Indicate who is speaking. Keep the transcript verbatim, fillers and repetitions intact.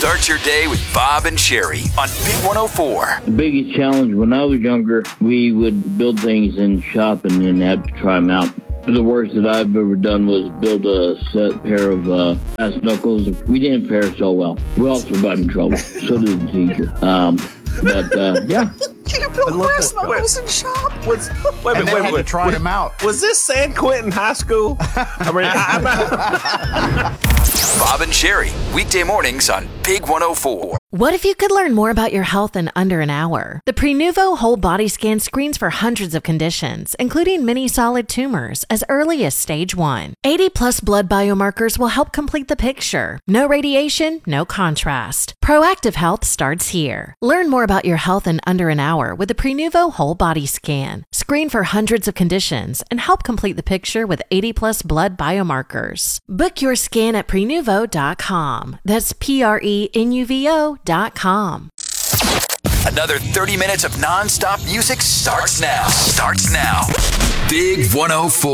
Speaker 1: Start your day with Bob and Sherry on Big one oh four.
Speaker 2: The biggest challenge when I was younger, we would build things in shop and then have to try them out. The worst that I've ever done was build a set pair of uh, ass knuckles. We didn't fare so well. We also got in trouble. So did the teacher. Um, but uh, yeah.
Speaker 3: You built brass knuckles in shop.
Speaker 4: Was, wait,
Speaker 5: and
Speaker 4: wait, wait,
Speaker 5: had
Speaker 4: wait,
Speaker 5: to try
Speaker 4: wait.
Speaker 5: them out.
Speaker 4: Was this San Quentin High School? I mean, I'm not...
Speaker 1: Bob and Sherry, weekday mornings on Big one oh four.
Speaker 6: What if you could learn more about your health in under an hour? The Prenuvo Whole Body Scan screens for hundreds of conditions, including many solid tumors, as early as stage one. eighty plus blood biomarkers will help complete the picture. No radiation, no contrast. Proactive health starts here. Learn more about your health in under an hour with the Prenuvo Whole Body Scan. Screen for hundreds of conditions and help complete the picture with eighty plus blood biomarkers. Book your scan at prenuvo dot com. That's P R E N U V O dot com.
Speaker 1: Another thirty minutes of non-stop music starts now. Starts now. Big one oh four.